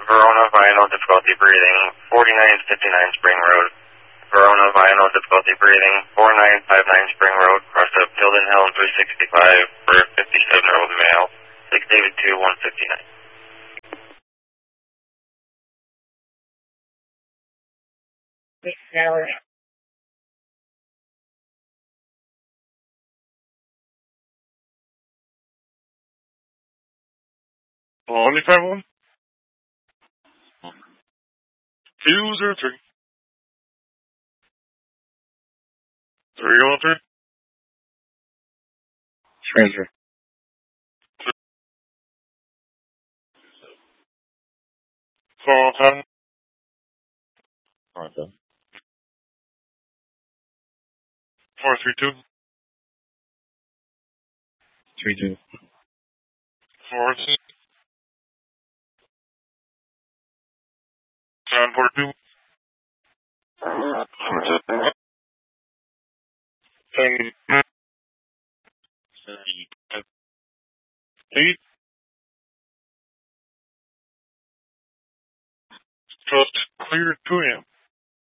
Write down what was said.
Verona, Vinyl, difficulty breathing, 4959 Spring Road. Verona, Vinyl, difficulty breathing, 4959 Spring Road, cross up Tilden Hill 365 for a 57-year-old male, 6 David 2, 159. Only 51? 203. 303. Transfer. Call time. Okay. 432. 32. 46. 742. 10. 8. Just cleared 2 a.m.